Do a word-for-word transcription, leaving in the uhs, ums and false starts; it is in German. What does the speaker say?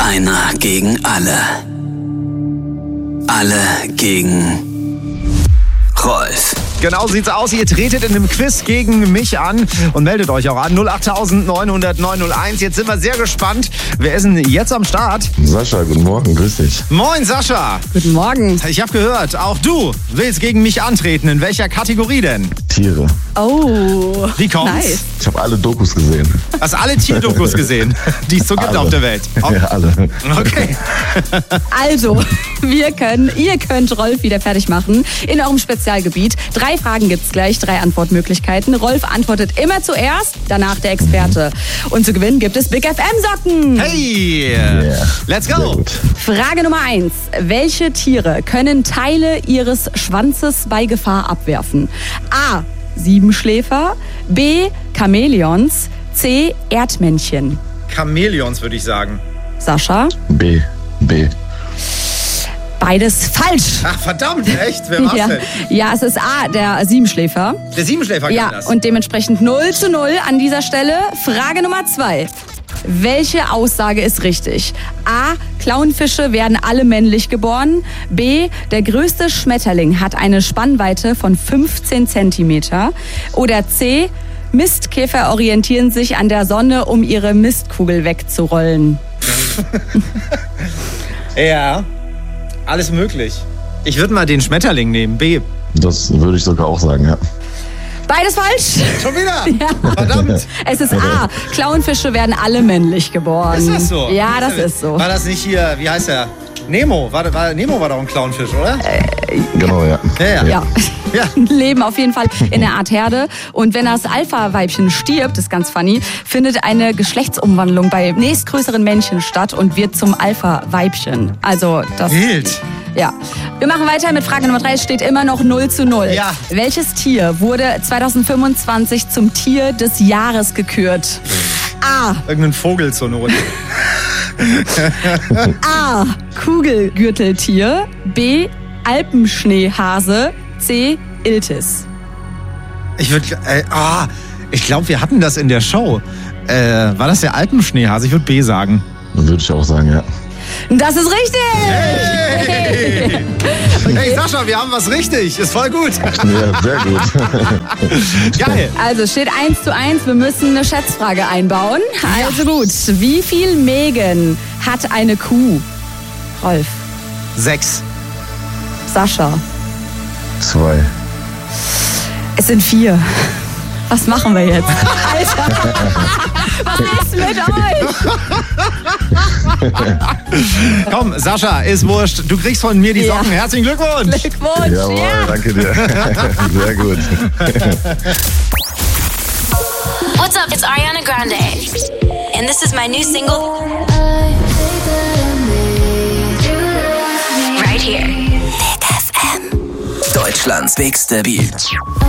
Einer gegen alle. Alle gegen Rolf. Genau sieht's aus. Ihr tretet in einem Quiz gegen mich an und meldet euch auch an. null acht neun null null neun null eins. Jetzt sind wir sehr gespannt. Wer ist denn jetzt am Start? Sascha, guten Morgen, grüß dich. Moin, Sascha. Guten Morgen. Ich habe gehört, auch du willst gegen mich antreten. In welcher Kategorie denn? Tiere. Oh, Wie kommt's? nice. Ich habe alle Dokus gesehen. Hast alle Tierdokus gesehen, die es so gibt Alle. auf der Welt? Oh, Ja, alle. okay. Also, wir können, ihr könnt Rolf wieder fertig machen in eurem Spezialgebiet. Drei Fragen gibt's gleich, drei Antwortmöglichkeiten. Rolf antwortet immer zuerst, danach der Experte. Und zu gewinnen gibt es Big F M-Socken. Hey, Yeah. let's Sehr go. gut. Frage Nummer eins. Welche Tiere können Teile ihres Schwanzes bei Gefahr abwerfen? A. Siebenschläfer. B. Chamäleons. C. Erdmännchen. Chamäleons würde ich sagen. Sascha? B. B. Beides falsch. Ach verdammt, echt? Wer war's Ja. denn? ja, es ist A, der Siebenschläfer. Der Siebenschläfer kann Ja, das. und dementsprechend null zu null an dieser Stelle. Frage Nummer zwei. Welche Aussage ist richtig? A. Clownfische werden alle männlich geboren. B. Der größte Schmetterling hat eine Spannweite von fünfzehn Zentimeter. Oder C. Mistkäfer orientieren sich an der Sonne, um ihre Mistkugel wegzurollen. Ja, alles möglich. Ich würde mal den Schmetterling nehmen. B. Das würde ich sogar auch sagen, ja. Beides falsch. Schon wieder? Verdammt. Es ist A. Clownfische werden alle männlich geboren. Ist das so? Ja, das ist so. War das nicht hier, wie heißt der? Nemo. War, war, Nemo war doch ein Clownfisch, oder? Genau, ja. Ja, ja. Ja. Ja. Leben auf jeden Fall in der Art Herde. Und wenn das Alpha-Weibchen stirbt, das ist ganz funny, findet eine Geschlechtsumwandlung bei nächstgrößeren Männchen statt und wird zum Alpha-Weibchen. Also das... Wild. Ja. Wir machen weiter mit Frage Nummer drei. Es steht immer noch null zu null. Ja. Welches Tier wurde zwanzig fünfundzwanzig zum Tier des Jahres gekürt? A. Irgendein Vogel zur Not. A. Kugelgürteltier. B. Alpenschneehase. C. Iltis. Ich würde, äh, ah, ich glaube, wir hatten das in der Show. Äh, war das der Alpenschneehase? Ich würde B sagen. Würde ich auch sagen, ja. Das ist richtig! Hey! Hey Sascha, wir haben was richtig. Ist voll gut. Ja, sehr gut. Geil. Also es steht eins zu eins. Wir müssen eine Schätzfrage einbauen. Also gut. Wie viel Mägen hat eine Kuh? Rolf. Sechs. Sascha. Zwei. Es sind vier. Was machen wir jetzt? Alter! Was ist mit euch? Komm, Sascha, ist wurscht. Du kriegst von mir die Ja. Socken. Herzlichen Glückwunsch. Glückwunsch! Jawohl, Ja. danke dir. Sehr gut. What's up? It's Ariana Grande. And this is my new single. Right here. Deutschlands bigste Beat.